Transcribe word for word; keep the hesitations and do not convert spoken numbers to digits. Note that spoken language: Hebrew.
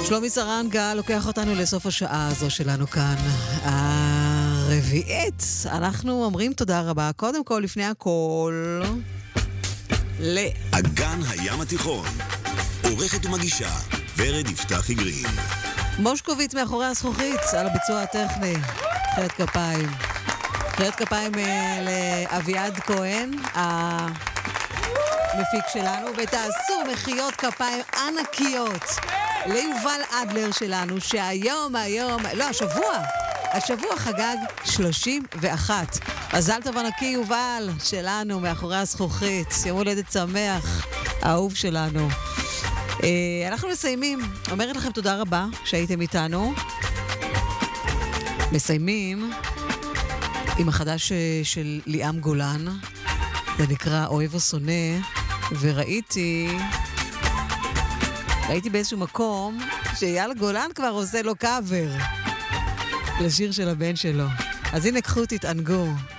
שלומי סרנגה לוקח אותנו לסוף השעה הזו שלנו כאן, הרביעית. אנחנו אומרים תודה רבה, קודם כל, לפני הכל, לאגן הים התיכון, עורכת ומגישה ורד יפתחי גרין. מושקוביץ מאחורי הזכוכית, על הביצוע הטכני. חלת כפיים. חלת כפיים לאביעד כהן, המפיק שלנו, ותעשו מחיאות כפיים ענקיות ליובל אדלר שלנו, שהיום, היום, לא, השבוע, השבוע חגג שלושים ואחת. מזל טוב ענקי יובל שלנו מאחורי הזכוכית, יום הולדת שמח, האהוב שלנו. אה, אנחנו מסיימים, אומרת לכם תודה רבה שהייתם איתנו. מסיימים עם החדש של ליאם גולן, זה נקרא אוהב או שונא, וראיתי ראיתי באיזשהו מקום שאייל גולן כבר עושה לו קאבר לשיר של הבן שלו. אז הנה קחו תתענגו.